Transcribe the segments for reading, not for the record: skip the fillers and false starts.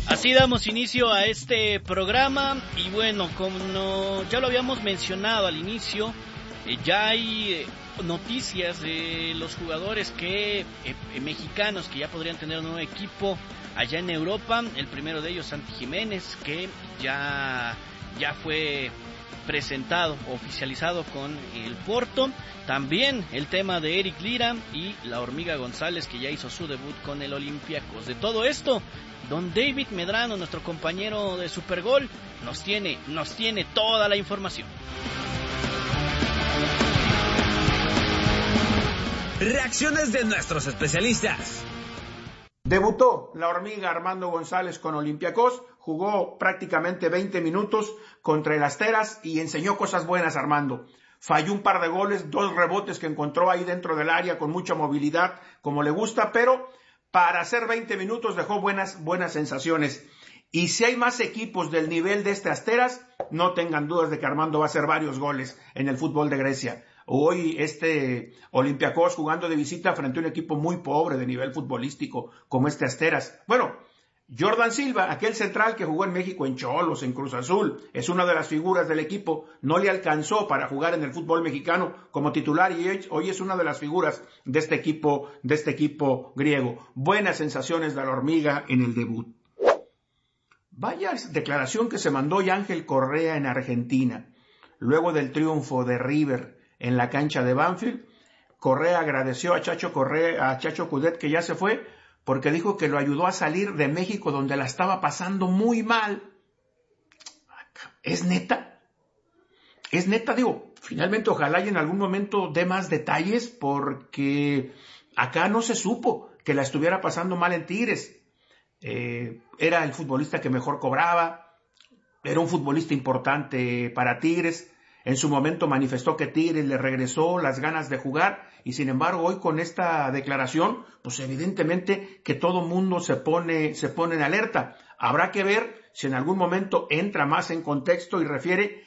Así damos inicio a este programa y bueno, como ya lo habíamos mencionado al inicio, ya hay noticias de los jugadores mexicanos que ya podrían tener un nuevo equipo allá en Europa. El primero de ellos, Santi Jiménez, que ya fue presentado, oficializado con el Porto. También el tema de Eric Lira y la Hormiga González, que ya hizo su debut con el Olympiacos. De todo esto, don David Medrano, nuestro compañero de Supergol, nos tiene toda la información. Reacciones de nuestros especialistas. Debutó la Hormiga Armando González con Olympiacos, jugó prácticamente 20 minutos contra el Asteras y enseñó cosas buenas Armando. Falló un par de goles, 2 rebotes que encontró ahí dentro del área con mucha movilidad, como le gusta, pero para hacer 20 minutos dejó buenas sensaciones. Y si hay más equipos del nivel de este Asteras, no tengan dudas de que Armando va a hacer varios goles en el fútbol de Grecia. Hoy Olympiacos jugando de visita frente a un equipo muy pobre de nivel futbolístico como este Asteras. Bueno, Jordan Silva, aquel central que jugó en México en Cholos, en Cruz Azul, es una de las figuras del equipo, no le alcanzó para jugar en el fútbol mexicano como titular y hoy es una de las figuras de este equipo griego. Buenas sensaciones de la Hormiga en el debut. Vaya declaración que se mandó Ángel Correa en Argentina, luego del triunfo de River en la cancha de Banfield. Correa agradeció a Chacho Coudet, que ya se fue, porque dijo que lo ayudó a salir de México, donde la estaba pasando muy mal. ¿Es neta? Digo, finalmente ojalá y en algún momento dé más detalles, porque acá no se supo que la estuviera pasando mal en Tigres. Era el futbolista que mejor cobraba, era un futbolista importante para Tigres. En su momento manifestó que Tigres le regresó las ganas de jugar y sin embargo hoy con esta declaración, pues evidentemente que todo mundo se pone en alerta. Habrá que ver si en algún momento entra más en contexto y refiere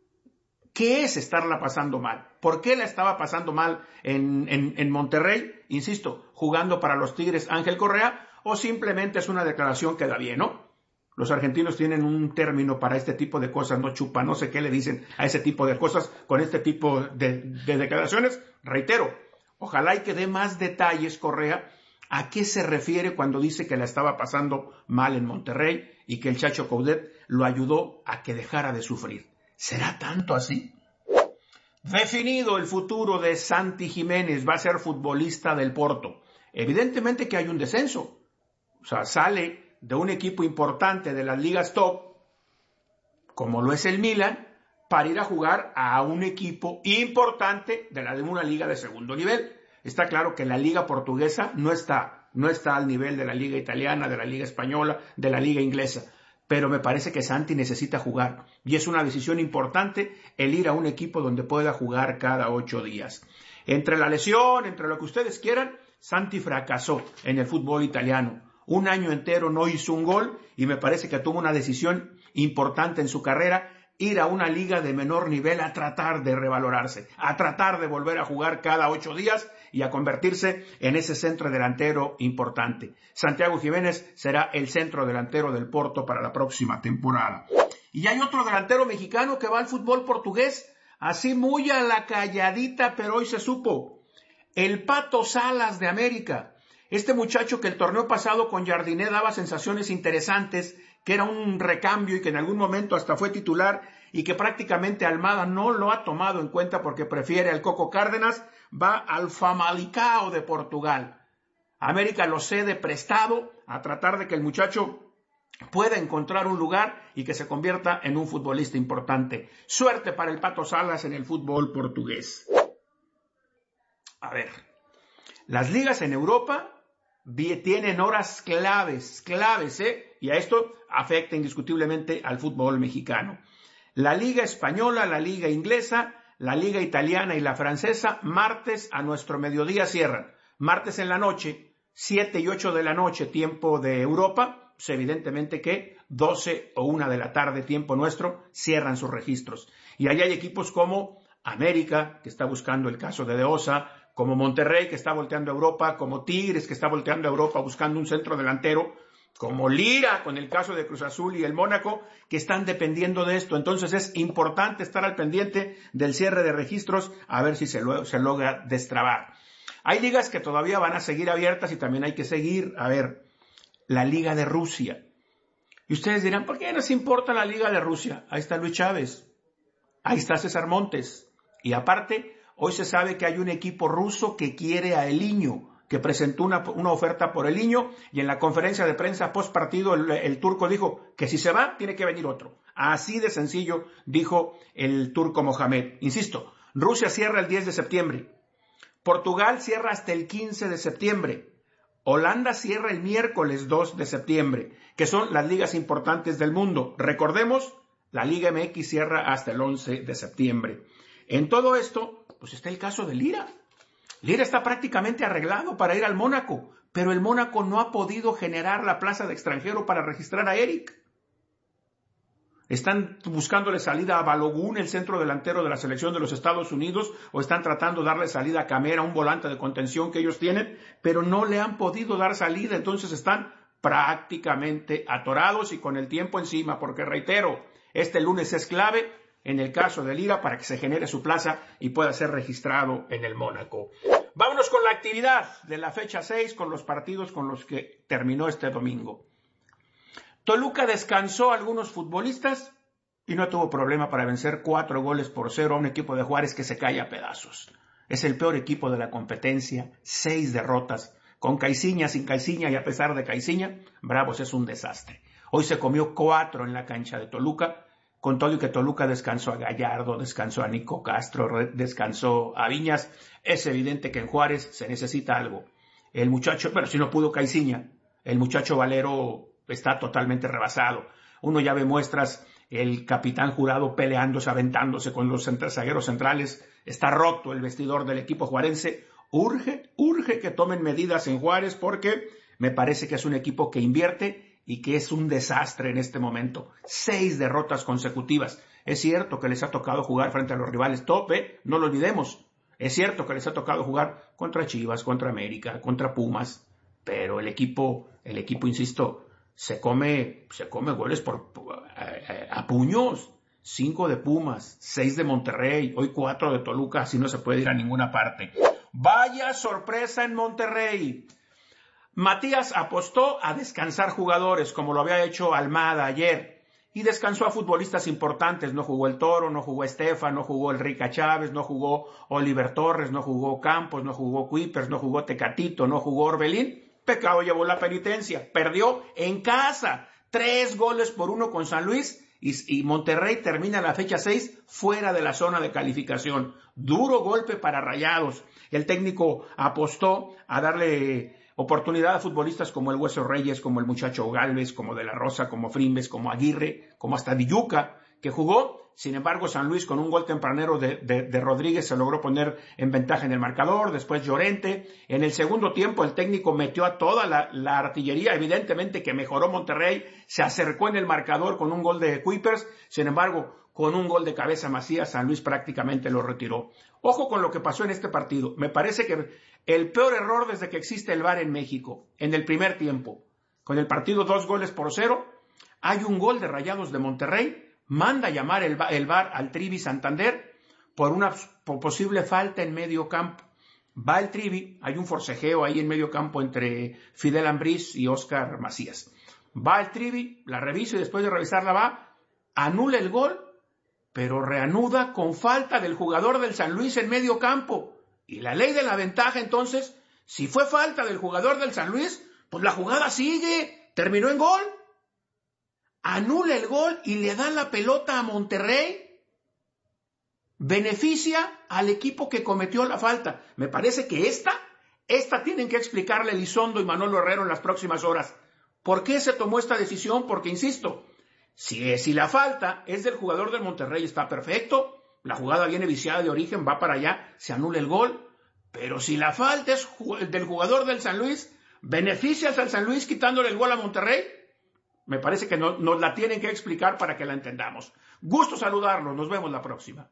qué es estarla pasando mal. ¿Por qué la estaba pasando mal en Monterrey? Insisto, jugando para los Tigres Ángel Correa, o simplemente es una declaración que da bien, ¿no? Los argentinos tienen un término para este tipo de cosas, no chupa, no sé qué le dicen a ese tipo de cosas con este tipo de declaraciones. Reitero, ojalá y que dé más detalles Correa a qué se refiere cuando dice que la estaba pasando mal en Monterrey y que el Chacho Coudet lo ayudó a que dejara de sufrir. ¿Será tanto así? Definido el futuro de Santi Jiménez, va a ser futbolista del Porto. Evidentemente que hay un descenso, o sea, sale de un equipo importante de las ligas top, como lo es el Milan, para ir a jugar a un equipo importante de una liga de segundo nivel. Está claro que la liga portuguesa no está al nivel de la liga italiana, de la liga española, de la liga inglesa, pero me parece que Santi necesita jugar y es una decisión importante el ir a un equipo donde pueda jugar cada 8 días. Entre la lesión, entre lo que ustedes quieran, Santi fracasó en el fútbol italiano. Un año entero no hizo un gol y me parece que tuvo una decisión importante en su carrera, ir a una liga de menor nivel a tratar de revalorarse, a tratar de volver a jugar cada 8 días y a convertirse en ese centro delantero importante. Santiago Jiménez será el centro delantero del Porto para la próxima temporada. Y hay otro delantero mexicano que va al fútbol portugués, así muy a la calladita, pero hoy se supo. El Pato Salas de América. Este muchacho que el torneo pasado con Jardiné daba sensaciones interesantes, que era un recambio y que en algún momento hasta fue titular y que prácticamente Almada no lo ha tomado en cuenta porque prefiere al Coco Cárdenas, va al Famalicão de Portugal. América lo cede prestado a tratar de que el muchacho pueda encontrar un lugar y que se convierta en un futbolista importante. Suerte para el Pato Salas en el fútbol portugués. A ver, las ligas en Europa tienen horas claves, y a esto afecta indiscutiblemente al fútbol mexicano. La liga española, la liga inglesa, la liga italiana y la francesa, martes a nuestro mediodía cierran. Martes en la noche, 7 y 8 de la noche, tiempo de Europa, pues evidentemente que 12 o 1 de la tarde, tiempo nuestro, cierran sus registros. Y ahí hay equipos como América, que está buscando el caso de Osa, como Monterrey, que está volteando a Europa, como Tigres, que está volteando a Europa buscando un centro delantero, como Lira con el caso de Cruz Azul y el Mónaco, que están dependiendo de esto. Entonces es importante estar al pendiente del cierre de registros a ver si se logra destrabar. Hay ligas que todavía van a seguir abiertas y también hay que seguir, a ver, la Liga de Rusia. Y ustedes dirán, ¿por qué nos importa la Liga de Rusia? Ahí está Luis Chávez, ahí está César Montes. Y aparte, hoy se sabe que hay un equipo ruso que quiere a Eliño, que presentó una oferta por Eliño, y en la conferencia de prensa post partido el turco dijo que si se va, tiene que venir otro. Así de sencillo dijo el turco Mohamed. Insisto, Rusia cierra el 10 de septiembre, Portugal cierra hasta el 15 de septiembre, Holanda cierra el miércoles 2 de septiembre, que son las ligas importantes del mundo. Recordemos, la Liga MX cierra hasta el 11 de septiembre. En todo esto, pues está el caso de Lira. Lira está prácticamente arreglado para ir al Mónaco, pero el Mónaco no ha podido generar la plaza de extranjero para registrar a Eric. Están buscándole salida a Balogun, el centro delantero de la selección de los Estados Unidos, o están tratando de darle salida a Camera, un volante de contención que ellos tienen, pero no le han podido dar salida, entonces están prácticamente atorados y con el tiempo encima, porque reitero, este lunes es clave en el caso de Lira para que se genere su plaza y pueda ser registrado en el Mónaco. Vámonos con la actividad de la fecha 6, con los partidos con los que terminó este domingo. Toluca descansó a algunos futbolistas y no tuvo problema para vencer 4-0 a un equipo de Juárez que se cae a pedazos. Es el peor equipo de la competencia, 6 derrotas, con Caixinha, sin Caixinha y a pesar de Caixinha, Bravos es un desastre. Hoy se comió 4 en la cancha de Toluca, con todo y que Toluca descansó a Gallardo, descansó a Nico Castro, descansó a Viñas. Es evidente que en Juárez se necesita algo. El muchacho, pero si no pudo Caixinha, el muchacho Valero está totalmente rebasado. Uno ya ve muestras, el capitán Jurado peleándose, aventándose con los zagueros centrales. Está roto el vestidor del equipo juarense. Urge que tomen medidas en Juárez porque me parece que es un equipo que invierte y que es un desastre en este momento. 6 derrotas consecutivas. Es cierto que les ha tocado jugar frente a los rivales tope, no lo olvidemos. Es cierto que les ha tocado jugar contra Chivas, contra América, contra Pumas, pero el equipo, insisto, se come goles a puños. 5 de Pumas, 6 de Monterrey, hoy 4 de Toluca, así no se puede ir a ninguna parte. Vaya sorpresa en Monterrey. Matías apostó a descansar jugadores, como lo había hecho Almada ayer, y descansó a futbolistas importantes. No jugó el Toro, no jugó Estefan, no jugó el Rica Chávez, no jugó Oliver Torres, no jugó Campos, no jugó Kuipers, no jugó Tecatito, no jugó Orbelín. Pecado llevó la penitencia, perdió en casa, 3-1 con San Luis, y Monterrey termina la fecha 6 fuera de la zona de calificación. Duro golpe para Rayados. El técnico apostó a darle oportunidad a futbolistas como el Hueso Reyes, como el muchacho Gálvez, como De La Rosa, como Frimbes, como Aguirre, como hasta Villuca, que jugó. Sin embargo, San Luis con un gol tempranero de Rodríguez se logró poner en ventaja en el marcador. Después Llorente. En el segundo tiempo el técnico metió a toda la artillería. Evidentemente que mejoró Monterrey. Se acercó en el marcador con un gol de Kuipers. Sin embargo, con un gol de cabeza Macías, San Luis prácticamente lo retiró. Ojo con lo que pasó en este partido. Me parece que el peor error desde que existe el VAR en México, en el primer tiempo, con el partido 2-0, hay un gol de Rayados de Monterrey, manda llamar el VAR al Trivi Santander por una posible falta en medio campo. Va el Trivi, hay un forcejeo ahí en medio campo entre Fidel Ambriz y Óscar Macías. Va el Trivi, la revisa y después de revisarla va, anula el gol, pero reanuda con falta del jugador del San Luis en medio campo. Y la ley de la ventaja, entonces, si fue falta del jugador del San Luis, pues la jugada sigue, terminó en gol. Anula el gol y le da la pelota a Monterrey. Beneficia al equipo que cometió la falta. Me parece que esta tienen que explicarle Elizondo y Manolo Herrero en las próximas horas. ¿Por qué se tomó esta decisión? Porque, insisto, si la falta es del jugador del Monterrey, está perfecto. La jugada viene viciada de origen, va para allá, se anula el gol. Pero si la falta es del jugador del San Luis, ¿beneficias al San Luis quitándole el gol a Monterrey? Me parece que nos la tienen que explicar para que la entendamos. Gusto saludarlos, nos vemos la próxima.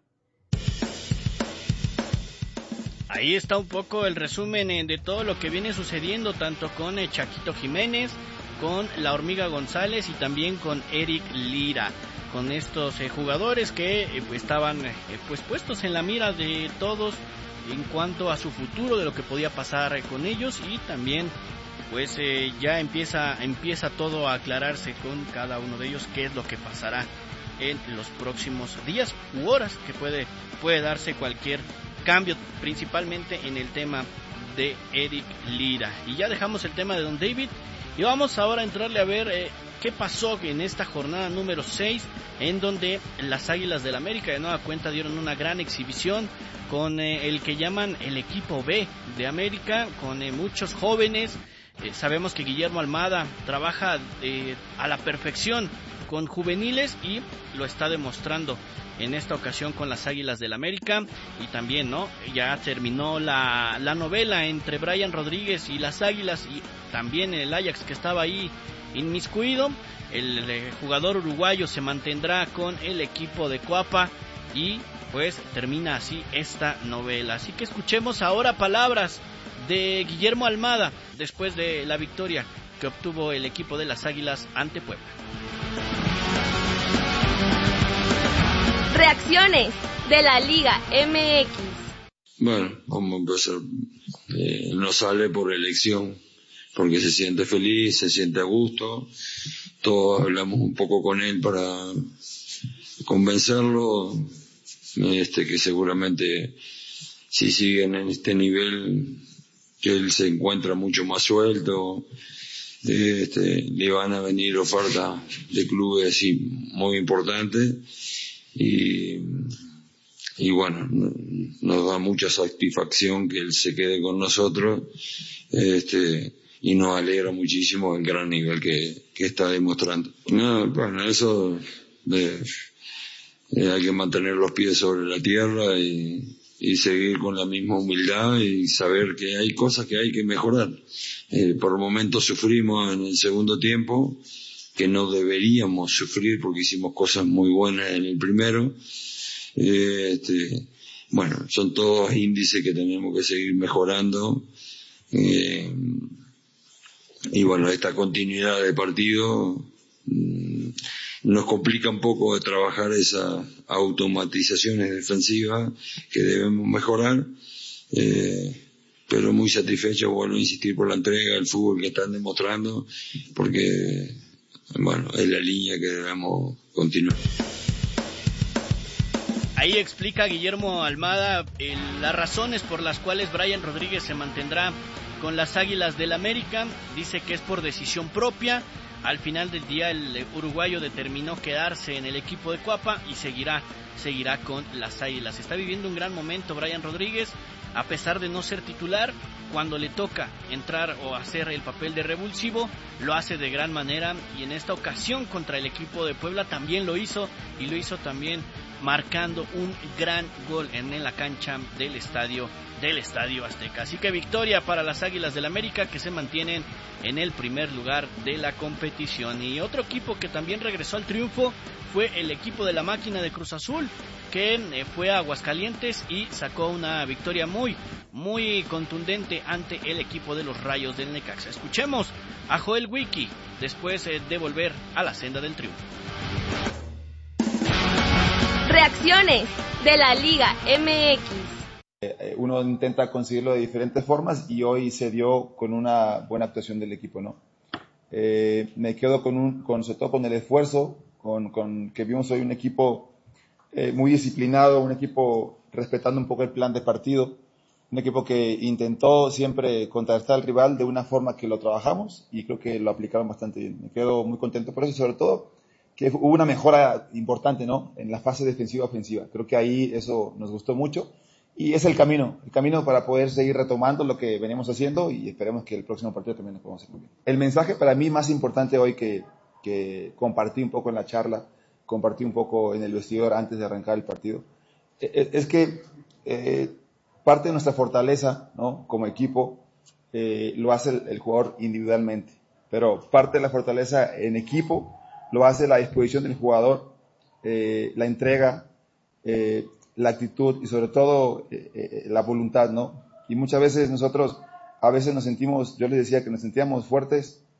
Ahí está un poco el resumen de todo lo que viene sucediendo, tanto con Chaquito Jiménez, con la Hormiga González y también con Eric Lira, con estos jugadores que estaban pues puestos en la mira de todos en cuanto a su futuro, de lo que podía pasar con ellos, y también pues ya empieza todo a aclararse con cada uno de ellos qué es lo que pasará en los próximos días u horas, que puede darse cualquier cambio, principalmente en el tema de Eric Lira. Y ya dejamos el tema de Don David y vamos ahora a entrarle a ver qué pasó en esta jornada número 6, en donde las Águilas del América de nueva cuenta dieron una gran exhibición con el que llaman el equipo B de América, con muchos jóvenes. Sabemos que Guillermo Almada trabaja a la perfección con juveniles y lo está demostrando en esta ocasión con las Águilas del América. Y también ya terminó la novela entre Brian Rodríguez y las Águilas, y también el Ajax, que estaba ahí inmiscuido. El jugador uruguayo se mantendrá con el equipo de Coapa y pues termina así esta novela. Así que escuchemos ahora palabras de Guillermo Almada después de la victoria que obtuvo el equipo de las Águilas ante Puebla. Reacciones de la Liga MX. Bueno, vamos a empezar. No sale por elección, porque se siente feliz, se siente a gusto. Todos hablamos un poco con él para convencerlo, que seguramente si siguen en este nivel, que él se encuentra mucho más suelto. Le van a venir ofertas de clubes así muy importantes y bueno, nos da mucha satisfacción que él se quede con nosotros, y nos alegra muchísimo el gran nivel que está demostrando. Bueno, eso hay que mantener los pies sobre la tierra y seguir con la misma humildad y saber que hay cosas que hay que mejorar. Por momentos sufrimos en el segundo tiempo, que no deberíamos sufrir porque hicimos cosas muy buenas en el primero. Bueno, son todos índices que tenemos que seguir mejorando. Y bueno, esta continuidad de partido nos complica un poco de trabajar esas automatizaciones defensivas que debemos mejorar, pero muy satisfecho, vuelvo a insistir, por la entrega, el fútbol que están demostrando, porque bueno, es la línea que debemos continuar. Ahí explica Guillermo Almada las razones por las cuales Brian Rodríguez se mantendrá con las Águilas del América. Dice que es por decisión propia. Al final del día el uruguayo determinó quedarse en el equipo de Coapa y seguirá con las Águilas. Está viviendo un gran momento Brian Rodríguez, a pesar de no ser titular. Cuando le toca entrar o hacer el papel de revulsivo, lo hace de gran manera, y en esta ocasión contra el equipo de Puebla también lo hizo, y lo hizo también marcando un gran gol en la cancha del Estadio Azteca. Así que victoria para las Águilas del América, que se mantienen en el primer lugar de la competición. Y otro equipo que también regresó al triunfo fue el equipo de la Máquina de Cruz Azul, que fue a Aguascalientes y sacó una victoria muy, muy contundente ante el equipo de los Rayos del Necaxa. Escuchemos a Joel Wiki después de volver a la senda del triunfo. Reacciones de la Liga MX. Uno intenta conseguirlo de diferentes formas y hoy se dio con una buena actuación del equipo, ¿no? Me quedo sobre todo con el esfuerzo, con que vimos hoy un equipo muy disciplinado, un equipo respetando un poco el plan de partido, un equipo que intentó siempre contrarrestar al rival de una forma que lo trabajamos y creo que lo aplicaron bastante bien. Me quedo muy contento por eso, y sobre todo que hubo una mejora importante, ¿no?, en la fase defensiva-ofensiva. Creo que ahí eso nos gustó mucho y es el camino para poder seguir retomando lo que venimos haciendo, y esperemos que el próximo partido también lo podamos hacer muy bien. El mensaje para mí más importante hoy que compartí un poco en la charla, compartí un poco en el vestidor antes de arrancar el partido, es que parte de nuestra fortaleza, ¿no?, como equipo, lo hace el jugador individualmente, pero parte de la fortaleza en equipo lo hace la disposición del jugador, la entrega, la actitud y sobre todo la voluntad, ¿no? Y muchas veces nosotros, nos sentimos, yo les decía que nos sentíamos fuertes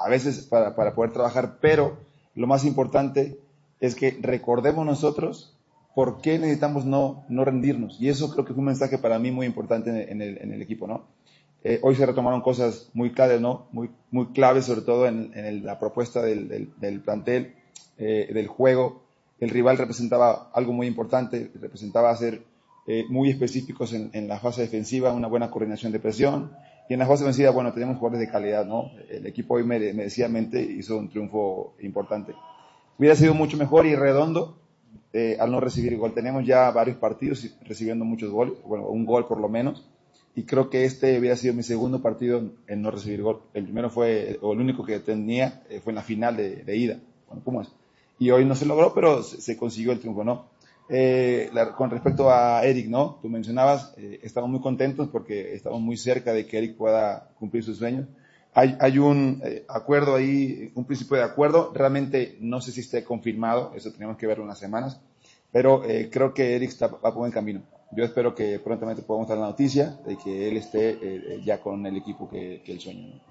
a veces para poder trabajar, pero lo más importante es que recordemos nosotros por qué necesitamos no rendirnos. Y eso creo que fue un mensaje para mí muy importante en el equipo, ¿no? Hoy se retomaron cosas muy claves, ¿no? Muy claves, sobre todo en la propuesta del plantel, del juego. El rival representaba algo muy importante, representaba ser muy específicos en la fase defensiva, una buena coordinación de presión. Y en la fase ofensiva, bueno, tenemos jugadores de calidad, ¿no? El equipo hoy merecidamente hizo un triunfo importante. Hubiera sido mucho mejor y redondo al no recibir gol. Tenemos ya varios partidos recibiendo muchos goles, bueno, un gol por lo menos. Y creo que este hubiera sido mi segundo partido en no recibir gol. El primero fue, o el único que tenía, fue en la final de ida, bueno, Pumas. Y hoy no se logró, pero se consiguió el triunfo, ¿no? Con respecto a Eric, ¿no? Tú mencionabas, estamos muy contentos porque estamos muy cerca de que Eric pueda cumplir sus sueños. Hay un acuerdo ahí, un principio de acuerdo. Realmente no sé si esté confirmado, eso tenemos que verlo en unas semanas. Pero creo que Eric va por buen camino. Yo espero que prontamente podamos dar la noticia de que él esté ya con el equipo que él sueña, ¿no?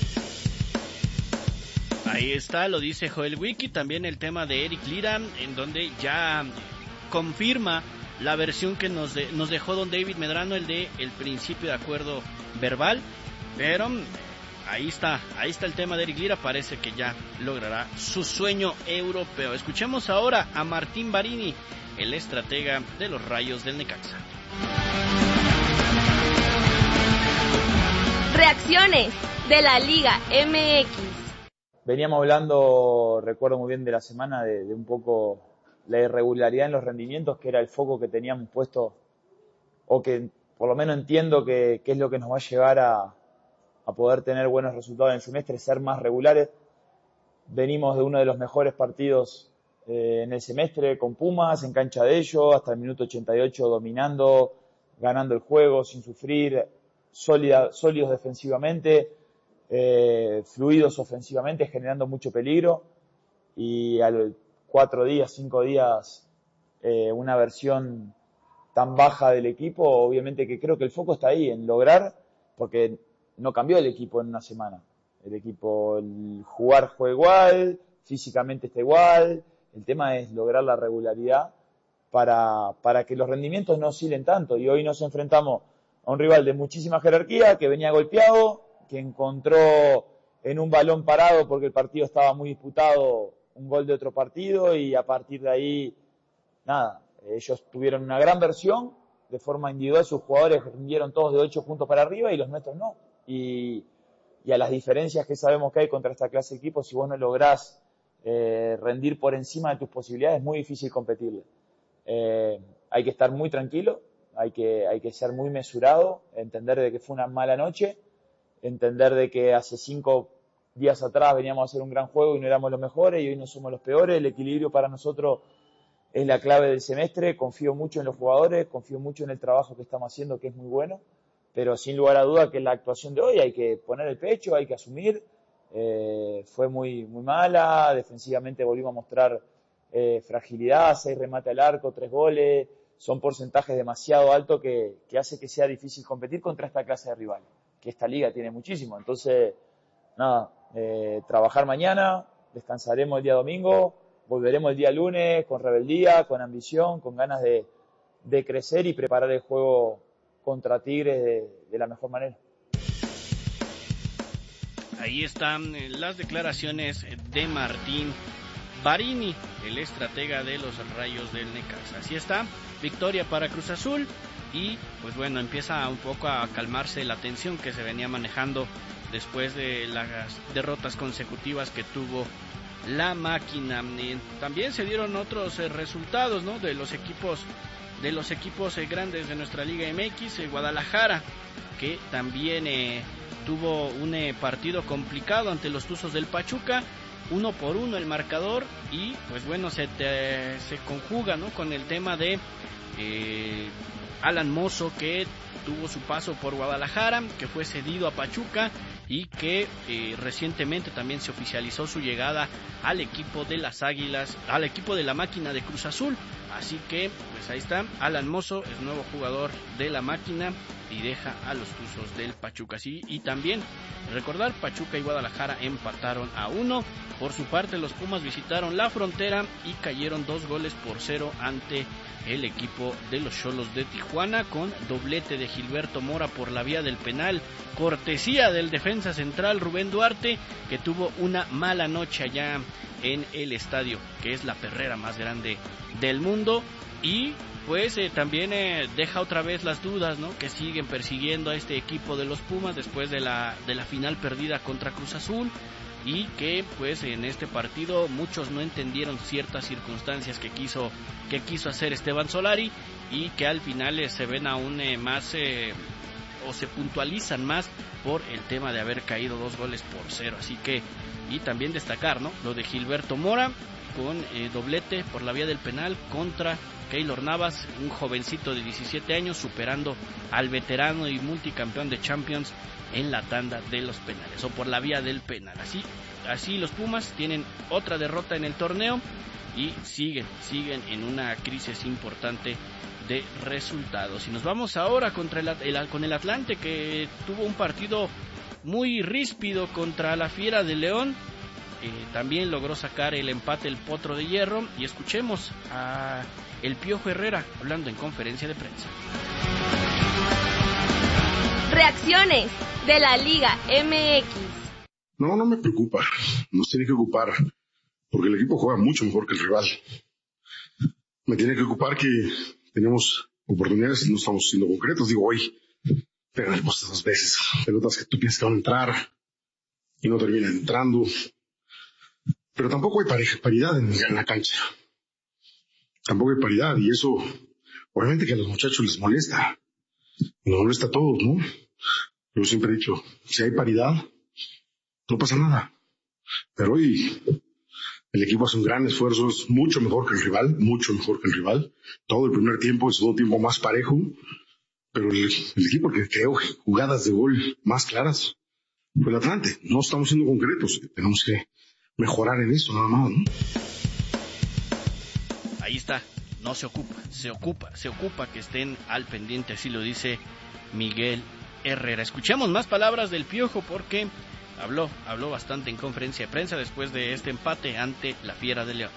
Ahí está, lo dice Joel Wiki, también el tema de Eric Lira, en donde ya confirma la versión que nos dejó don David Medrano, el de el principio de acuerdo verbal, pero ahí está el tema de Eric Lira, parece que ya logrará su sueño europeo. Escuchemos ahora a Martín Barini, el estratega de los Rayos del Necaxa. Reacciones de la Liga MX. Veníamos hablando, recuerdo muy bien de la semana, de un poco la irregularidad en los rendimientos, que era el foco que teníamos puesto, o que por lo menos entiendo que es lo que nos va a llevar a poder tener buenos resultados en el semestre, ser más regulares. Venimos de uno de los mejores partidos en el semestre con Pumas, en cancha de ellos, hasta el minuto 88 dominando, ganando el juego sin sufrir, sólidos defensivamente, fluidos ofensivamente, generando mucho peligro, y a los 4 días, 5 días, una versión tan baja del equipo. Obviamente que creo que el foco está ahí, en lograr, porque no cambió el equipo en una semana. El equipo, el jugar juega igual, físicamente está igual. El tema es lograr la regularidad para que los rendimientos no oscilen tanto. Y hoy nos enfrentamos a un rival de muchísima jerarquía, que venía golpeado, que encontró en un balón parado, porque el partido estaba muy disputado, un gol de otro partido, y a partir de ahí, nada, ellos tuvieron una gran versión, de forma individual sus jugadores rindieron todos de 8 puntos para arriba y los nuestros no. Y a las diferencias que sabemos que hay contra esta clase de equipos, si vos no lográs rendir por encima de tus posibilidades, es muy difícil competirle. Hay que estar muy tranquilo, hay que ser muy mesurado, entender de que fue una mala noche, entender de que hace 5 días atrás veníamos a hacer un gran juego y no éramos los mejores, y hoy no somos los peores. El equilibrio para nosotros es la clave del semestre. Confío mucho en los jugadores, confío mucho en el trabajo que estamos haciendo, que es muy bueno, pero sin lugar a duda que la actuación de hoy hay que poner el pecho, hay que asumir. Fue muy mala, defensivamente volvimos a mostrar fragilidad, 6 remates al arco, 3 goles, son porcentajes demasiado altos que hace que sea difícil competir contra esta clase de rivales, que esta liga tiene muchísimo. Entonces, nada, trabajar mañana, descansaremos el día domingo, volveremos el día lunes con rebeldía, con ambición, con ganas de crecer y preparar el juego contra Tigres de la mejor manera. Ahí están las declaraciones de Martín Barini, el estratega de los Rayos del Necaxa. Así está, victoria para Cruz Azul, y pues bueno, empieza un poco a calmarse la tensión que se venía manejando después de las derrotas consecutivas que tuvo la máquina. También se dieron otros resultados, ¿no?, de los equipos grandes de nuestra Liga MX. Guadalajara, que también tuvo un partido complicado ante los Tuzos del Pachuca, 1-1 el marcador, y pues bueno, se conjuga, ¿no?, con el tema de Alan Mozo, que tuvo su paso por Guadalajara, que fue cedido a Pachuca y que recientemente también se oficializó su llegada al equipo de las Águilas, al equipo de la máquina de Cruz Azul. Así que pues ahí está, Alan Mozo es nuevo jugador de la máquina y deja a los Tuzos del Pachuca. Sí, y también recordar, Pachuca y Guadalajara empataron a 1. Por su parte, los Pumas visitaron la Frontera y cayeron 2-0 ante el equipo de los Xolos de Tijuana, con doblete de Gilberto Mora por la vía del penal, cortesía del defensa central Rubén Duarte, que tuvo una mala noche allá en el estadio, que es la perrera más grande del mundo. Y pues también deja otra vez las dudas, ¿no?, que siguen persiguiendo a este equipo de los Pumas después de la final perdida contra Cruz Azul, y que pues en este partido muchos no entendieron ciertas circunstancias que quiso hacer Esteban Solari, y que al final se ven aún más o se puntualizan más por el tema de haber caído 2-0. Así que, y también destacar, ¿no?, lo de Gilberto Mora con doblete por la vía del penal contra Keylor Navas, un jovencito de 17 años, superando al veterano y multicampeón de Champions en la tanda de los penales, o por la vía del penal. Así los Pumas tienen otra derrota en el torneo y siguen en una crisis importante de resultados. Y nos vamos ahora con el Atlante, que tuvo un partido muy ríspido contra la Fiera de León. También logró sacar el empate el Potro de Hierro, y escuchemos a el Piojo Herrera hablando en conferencia de prensa. Reacciones de la Liga MX. No me preocupa, nos tiene que ocupar, porque el equipo juega mucho mejor que el rival. Me tiene que ocupar que tenemos oportunidades y no estamos siendo concretos. Digo, hoy pegan el poste 2 veces, pelotas que tú piensas que van a entrar y no terminan entrando. Pero tampoco hay paridad en la cancha. Tampoco hay paridad, y eso obviamente que a los muchachos les molesta. Nos molesta a todos, ¿no? Yo siempre he dicho, si hay paridad, no pasa nada. Pero hoy el equipo hace un gran esfuerzo, es mucho mejor que el rival. Todo el primer tiempo, el segundo tiempo más parejo. Pero el equipo que creó jugadas de gol más claras fue el Atlante. No estamos siendo concretos, tenemos que mejorar en eso, nada más, ¿no? Ahí está, no se ocupa que estén al pendiente, así lo dice Miguel Herrera. Escuchemos más palabras del Piojo, porque habló bastante en conferencia de prensa después de este empate ante la Fiera de León.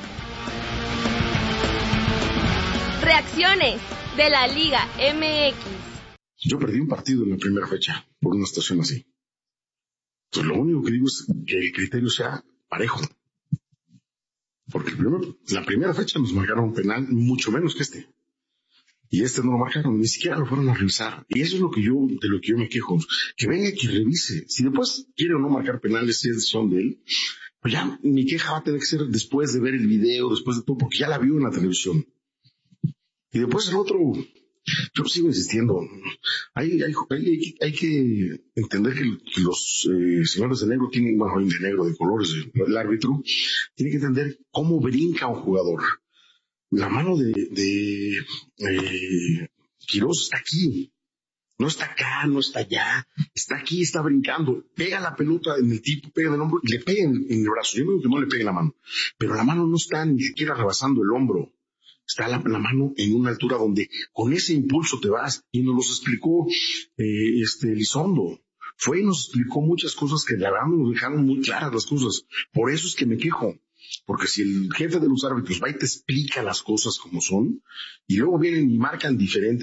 Reacciones de la Liga MX. Yo perdí un partido en la primera fecha por una situación así. Entonces, lo único que digo es que el criterio sea parejo. Porque la primera fecha nos marcaron un penal mucho menos que este. Y este no lo marcaron, ni siquiera lo fueron a revisar. Y eso es de lo que yo me quejo. Que venga y que revise. Si después quiere o no marcar penales, si es decisión de él, pues ya mi queja va a tener que ser después de ver el video, después de todo, porque ya la vio en la televisión. Y después el otro, yo sigo insistiendo, hay que entender que los señores de negro tienen, bueno, de negro, de colores, el árbitro, tiene que entender cómo brinca un jugador. La mano de Quirós está aquí, no está acá, no está allá, está aquí, está brincando, pega la pelota en el tipo, pega en el hombro y le pega en el brazo. Yo no digo que no le pegue en la mano, pero la mano no está ni siquiera rebasando el hombro. Está la mano en una altura donde con ese impulso te vas, y nos los explicó Elizondo. Fue y nos explicó muchas cosas que la verdad nos dejaron muy claras las cosas. Por eso es que me quejo. Porque si el jefe de los árbitros va y te explica las cosas como son, y luego vienen y marcan diferente,